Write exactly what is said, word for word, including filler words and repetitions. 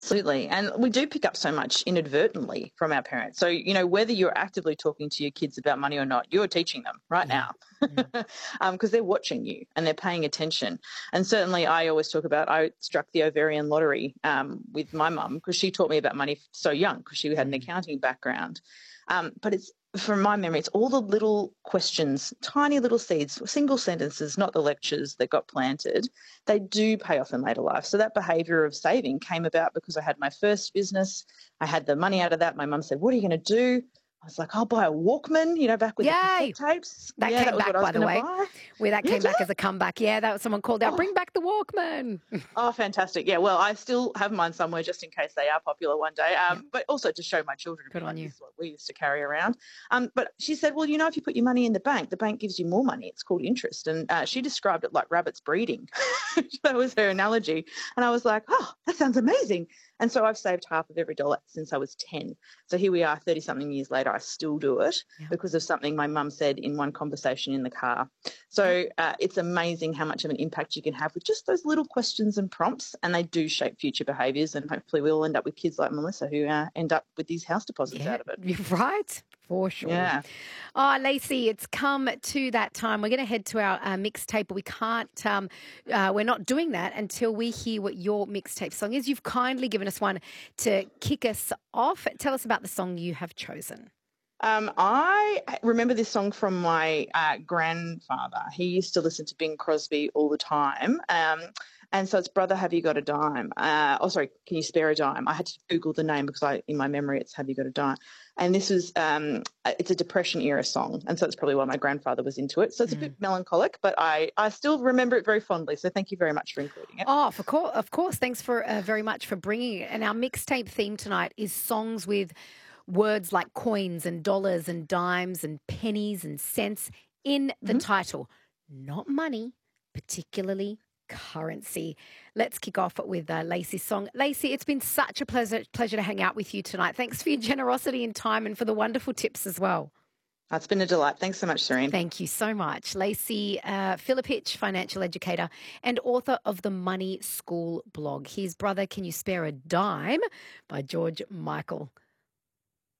Absolutely. And we do pick up so much inadvertently from our parents. So, you know, whether you're actively talking to your kids about money or not, you're teaching them right Yeah. now because um, they're watching you and they're paying attention. And certainly I always talk about I struck the ovarian lottery um, with my mum because she taught me about money so young because she had an accounting background. Um, but it's from my memory, it's all the little questions, tiny little seeds, single sentences, not the lectures that got planted. They do pay off in later life. So that behaviour of saving came about because I had my first business. I had the money out of that. My mum said, "What are you going to do?" I was like, "I'll buy a Walkman," you know, back with Yay! the cassette tapes. That yeah, came that was back, what I was by the going to way. buy. Where that Yeah, came did back it? as a comeback. Yeah, that was someone called out, Oh. bring back the Walkman. Oh, fantastic. Yeah, well, I still have mine somewhere just in case they are popular one day, um, Yep. but also to show my children, Good on like, you. this is what we used to carry around. Um, but she said, well, you know, if you put your money in the bank, the bank gives you more money. It's called interest. And uh, she described it like rabbits breeding. That was her analogy. And I was like, oh, that sounds amazing. And so I've saved half of every dollar since I was ten. So here we are thirty-something years later, I still do it Yeah. because of something my mum said in one conversation in the car. So uh, it's amazing how much of an impact you can have with just those little questions and prompts, and they do shape future behaviours, and hopefully we'll end up with kids like Melissa who uh, end up with these house deposits Yeah, out of it. you're right, for sure. Yeah. Oh, Lacey, it's come to that time. We're going to head to our uh, mixtape, but we can't, um, uh, we're not doing that until we hear what your mixtape song is. You've kindly given us one to kick us off. Tell us about the song you have chosen. Um, I remember this song from my uh, grandfather. He used to listen to Bing Crosby all the time. Um, and so it's Brother, Have You Got a Dime? Uh, oh, sorry, Can You Spare a Dime? I had to Google the name because I, in my memory it's Have You Got a Dime? And this was, um, it's a Depression era song. And so it's probably why my grandfather was into it. So it's mm. a bit melancholic, but I, I still remember it very fondly. So thank you very much for including it. Oh, of course. Of course. Thanks for uh, very much for bringing it. And our mixtape theme tonight is songs with words like coins and dollars and dimes and pennies and cents in the mm-hmm. title. Not money, particularly currency. Let's kick off with uh, Lacey's song. Lacey, it's been such a pleasure, pleasure to hang out with you tonight. Thanks for your generosity and time and for the wonderful tips as well. It's been a delight. Thanks so much, Serene. Thank you so much. Lacey uh, Philippich, financial educator and author of the Money School blog. His Brother, Can You Spare a Dime by George Michael.